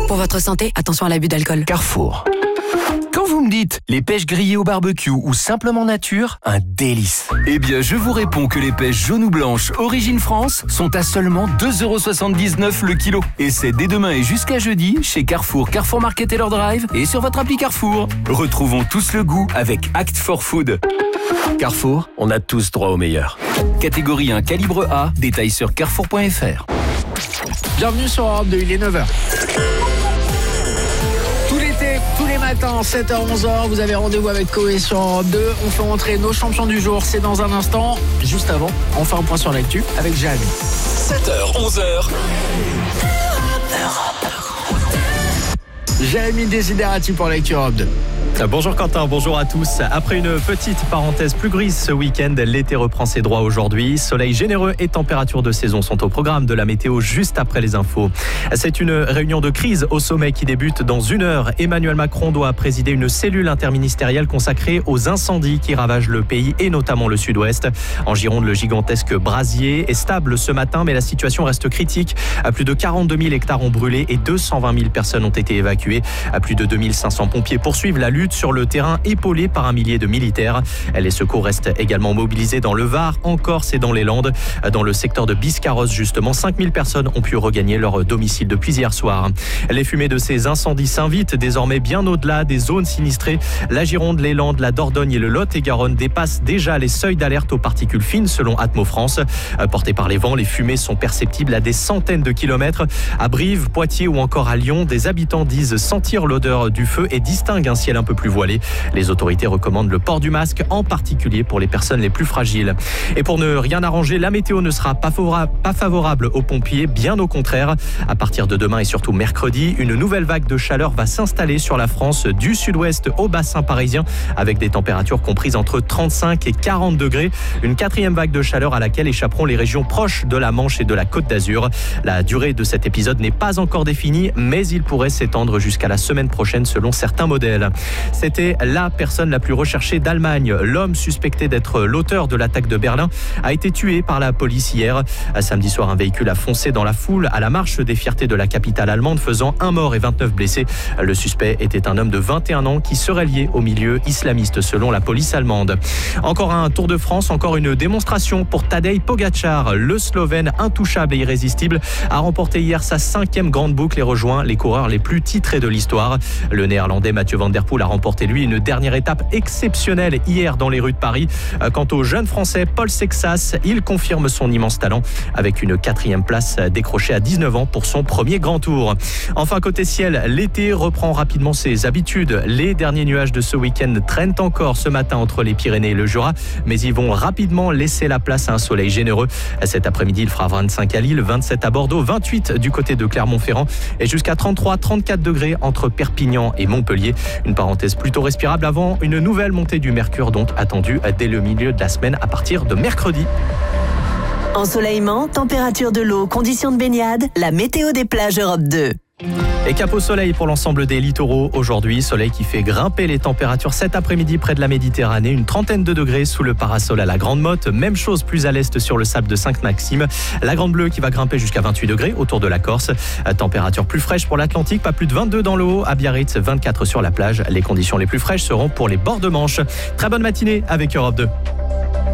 Pour votre santé, attention à l'abus d'alcool. Carrefour. Quand vous me dites les pêches grillées au barbecue ou simplement nature, un délice. Eh bien, je vous réponds que les pêches jaunes ou blanches Origine France sont à seulement 2,79€ le kilo. Et c'est dès demain et jusqu'à jeudi chez Carrefour, Carrefour Market et leur drive et sur votre appli Carrefour. Retrouvons tous le goût avec Act for Food. Carrefour, on a tous droit au meilleur. Catégorie 1 calibre A, détails sur carrefour.fr. Bienvenue sur Europe 2, il est 9h. Tout l'été, tous les matins, 7h, 11h, vous avez rendez-vous avec Koé sur Europe 2. On fait rentrer nos champions du jour, c'est dans un instant. Juste avant, on fait un point sur l'actu avec Jérémy. 7h, 11h. Jérémy Desiderati pour l'actu Europe 2. Bonjour Quentin, bonjour à tous. Après une petite parenthèse plus grise ce week-end, l'été reprend ses droits aujourd'hui. Soleil généreux et température de saison sont au programme de la météo juste après les infos. C'est une réunion de crise au sommet qui débute dans 1 heure. Emmanuel Macron doit présider une cellule interministérielle consacrée aux incendies qui ravagent le pays et notamment le sud-ouest. En Gironde, le gigantesque brasier est stable ce matin, mais la situation reste critique. Plus de 42 000 hectares ont brûlé et 220 000 personnes ont été évacuées. Plus de 2 500 pompiers poursuivent la lutte sur le terrain, épaulés par un millier de militaires. Les secours restent également mobilisés dans le Var, en Corse et dans les Landes. Dans le secteur de Biscarrosse, justement, 5 000 personnes ont pu regagner leur domicile depuis hier soir. Les fumées de ces incendies s'invitent désormais bien au-delà des zones sinistrées. La Gironde, les Landes, la Dordogne et le Lot-et-Garonne dépassent déjà les seuils d'alerte aux particules fines selon Atmo France. Portées par les vents, les fumées sont perceptibles à des centaines de kilomètres. À Brive, Poitiers ou encore à Lyon, des habitants disent sentir l'odeur du feu et distinguent un ciel un peu plus voilé. Les autorités recommandent le port du masque, en particulier pour les personnes les plus fragiles. Et pour ne rien arranger, la météo ne sera pas favorable aux pompiers, bien au contraire. À partir de demain et surtout mercredi, une nouvelle vague de chaleur va s'installer sur la France du sud-ouest au bassin parisien, avec des températures comprises entre 35 et 40 degrés. Une 4e vague de chaleur à laquelle échapperont les régions proches de la Manche et de la Côte d'Azur. La durée de cet épisode n'est pas encore définie, mais il pourrait s'étendre jusqu'à la semaine prochaine selon certains modèles. C'était la personne la plus recherchée d'Allemagne. L'homme suspecté d'être l'auteur de l'attaque de Berlin a été tué par la police hier. Samedi soir, un véhicule a foncé dans la foule à la marche des fiertés de la capitale allemande, faisant 1 mort et 29 blessés. Le suspect était un homme de 21 ans qui serait lié au milieu islamiste selon la police allemande. Encore un Tour de France, encore une démonstration pour Tadej Pogačar. Le Slovène intouchable et irrésistible a remporté hier sa 5e grande boucle et rejoint les coureurs les plus titrés de l'histoire. Le Néerlandais Mathieu Van Der Poel a remporté lui une dernière étape exceptionnelle hier dans les rues de Paris. Quant au jeune français Paul Sexas, il confirme son immense talent avec une 4e place décrochée à 19 ans pour son premier grand tour. Enfin, côté ciel, l'été reprend rapidement ses habitudes. Les derniers nuages de ce week-end traînent encore ce matin entre les Pyrénées et le Jura, mais ils vont rapidement laisser la place à un soleil généreux. Cet après-midi, il fera 25 à Lille, 27 à Bordeaux, 28 du côté de Clermont-Ferrand et jusqu'à 33-34 degrés entre Perpignan et Montpellier. Une parenthèse plutôt respirable avant une nouvelle montée du mercure donc attendue dès le milieu de la semaine à partir de mercredi. Ensoleillement, température de l'eau, conditions de baignade, la météo des plages Europe 2. Et cap au soleil pour l'ensemble des littoraux aujourd'hui. Soleil qui fait grimper les températures cet après-midi près de la Méditerranée. Une trentaine de degrés sous le parasol à la Grande Motte. Même chose plus à l'est sur le sable de Sainte-Maxime. La Grande Bleue qui va grimper jusqu'à 28 degrés autour de la Corse. Température plus fraîche pour l'Atlantique. Pas plus de 22 dans l'eau. À Biarritz, 24 sur la plage. Les conditions les plus fraîches seront pour les bords de Manche. Très bonne matinée avec Europe 2.